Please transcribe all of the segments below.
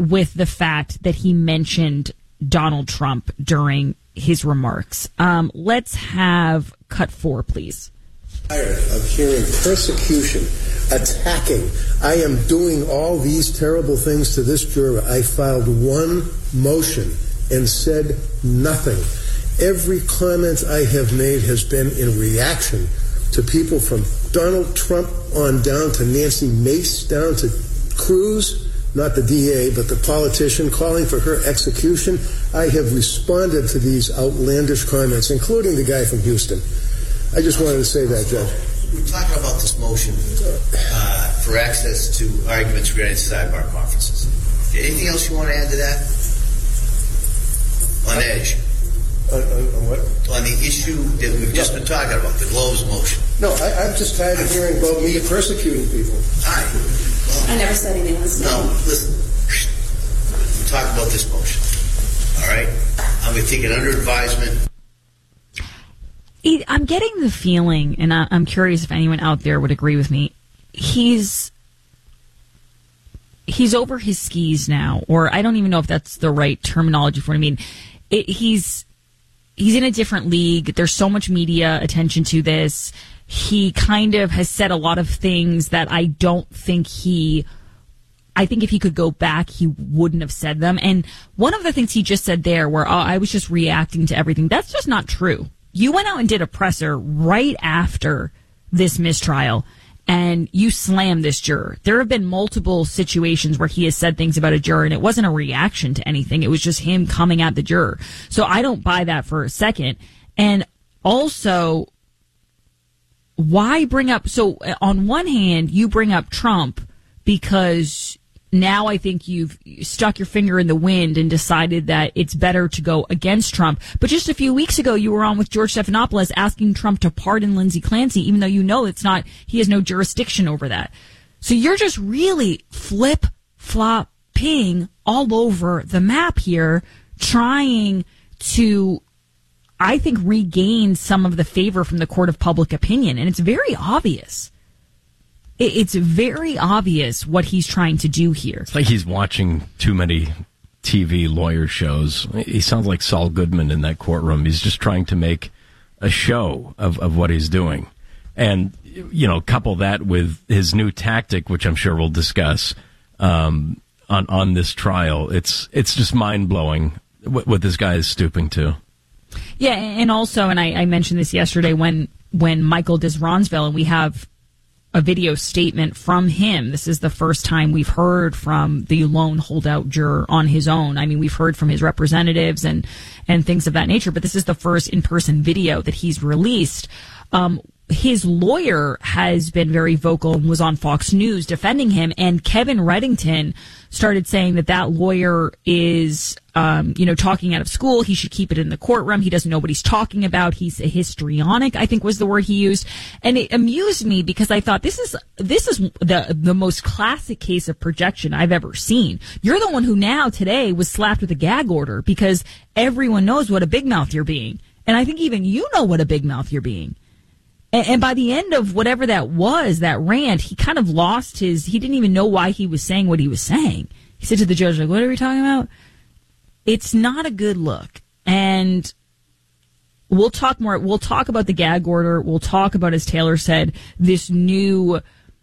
with the fact that he mentioned Donald Trump during his remarks. Let's have cut 4, please. Tired of hearing persecution, attacking. I am doing all these terrible things to this juror. I filed one motion and said nothing. Every comment I have made has been in reaction to people from Donald Trump on down to Nancy Mace, down to Cruz, not the DA, but the politician, calling for her execution. I have responded to these outlandish comments, including the guy from Houston. I just wanted to say that, Judge. We're talking about this motion for access to arguments regarding sidebar conferences. Anything else you want to add to that? On that issue? On what? On the issue that we've just been talking about, the Gloves motion. No, I'm just tired of hearing about me persecuting people. All right. Well, I never said anything was no, listen. We're talking about this motion. All right? I'm going to take it under advisement. I'm getting the feeling, and I'm curious if anyone out there would agree with me, he's over his skis now, or I don't even know if that's the right terminology for what I mean. He's in a different league. There's so much media attention to this. He kind of has said a lot of things that I think if he could go back, he wouldn't have said them. And one of the things he just said there where I was just reacting to everything, that's just not true. You went out and did a presser right after this mistrial, and you slammed this juror. There have been multiple situations where he has said things about a juror, and it wasn't a reaction to anything. It was just him coming at the juror. So I don't buy that for a second. And also, why bring up... So on one hand, you bring up Trump because... Now I think you've stuck your finger in the wind and decided that it's better to go against Trump. But just a few weeks ago, you were on with George Stephanopoulos asking Trump to pardon Lindsey Clancy, even though you know he has no jurisdiction over that. So you're just really flip-flopping all over the map here, trying to, I think, regain some of the favor from the court of public opinion. And it's very obvious. It's very obvious what he's trying to do here. It's like he's watching too many TV lawyer shows. He sounds like Saul Goodman in that courtroom. He's just trying to make a show of what he's doing. And, couple that with his new tactic, which I'm sure we'll discuss on this trial. It's just mind-blowing what this guy is stooping to. Yeah, and also, and I mentioned this yesterday when Michael Disronsville, and we have a video statement from him. This is the first time we've heard from the lone holdout juror on his own. I mean, we've heard from his representatives and things of that nature, but this is the first in-person video that he's released. His lawyer has been very vocal and was on Fox News defending him, and Kevin Reddington started saying that lawyer is, talking out of school. He should keep it in the courtroom. He doesn't know what he's talking about. He's a histrionic, I think was the word he used. And it amused me because I thought this is the most classic case of projection I've ever seen. You're the one who now today was slapped with a gag order because everyone knows what a big mouth you're being. And I think even you know what a big mouth you're being. And by the end of whatever that was, that rant, he kind of lost he didn't even know why he was saying what he was saying. He said to the judge, like, what are we talking about? It's not a good look. And we'll talk more. We'll talk about the gag order. We'll talk about, as Taylor said, this new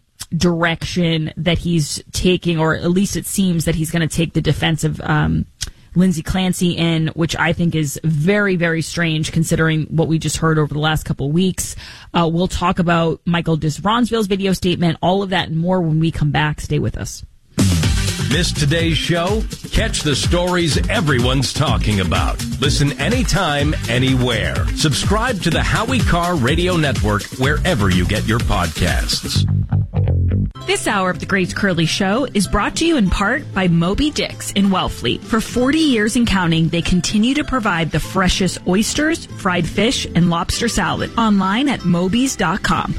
direction that he's taking, or at least it seems that he's going to take the defense of Lindsey Clancy in, which I think is very, very strange considering what we just heard over the last couple of weeks. We'll talk about Michael Disronsville's video statement, all of that and more when we come back. Stay with us. Missed today's show? Catch the stories everyone's talking about. Listen anytime, anywhere. Subscribe to the Howie Carr Radio Network wherever you get your podcasts. This hour of the Grace Curley Show is brought to you in part by Moby Dick's in Wellfleet. For 40 years and counting, they continue to provide the freshest oysters, fried fish, and lobster salad. Online at mobys.com.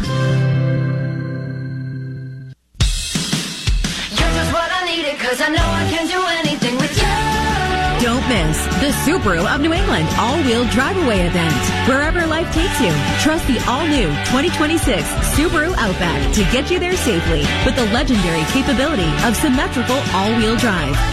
Cause I know I can do anything with you. Don't miss the Subaru of New England all-wheel drive-away event. Wherever life takes you, trust the all-new 2026 Subaru Outback to get you there safely with the legendary capability of symmetrical all-wheel drive.